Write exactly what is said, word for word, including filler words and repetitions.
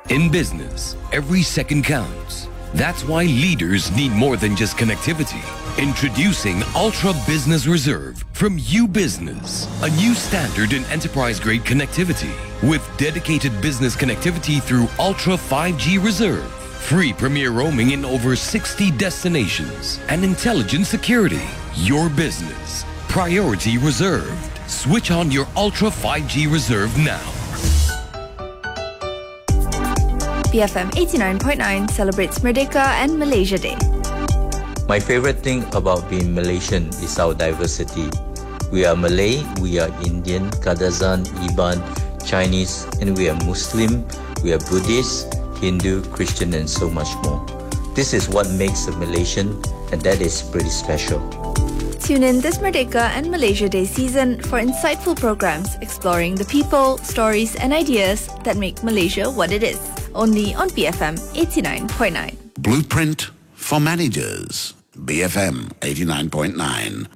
In business, every second counts. That's why leaders need more than just connectivity. Introducing Ultra Business Reserve from U Business, a new standard in enterprise-grade connectivity with dedicated business connectivity through Ultra five G Reserve, free premier roaming in over sixty destinations, and intelligent security. Your business, priority reserved. Switch on your Ultra five G Reserve now. B F M eighty-nine point nine celebrates Merdeka and Malaysia Day. My favorite thing about being Malaysian is our diversity. We are Malay, we are Indian, Kadazan, Iban, Chinese, and we are Muslim, we are Buddhist, Hindu, Christian, and so much more. This is what makes a Malaysian, and that is pretty special. Tune in this Merdeka and Malaysia Day season for insightful programs exploring the people, stories, and ideas that make Malaysia what it is. Only on B F M eighty-nine point nine. Blueprint for Managers. B F M eighty-nine point nine.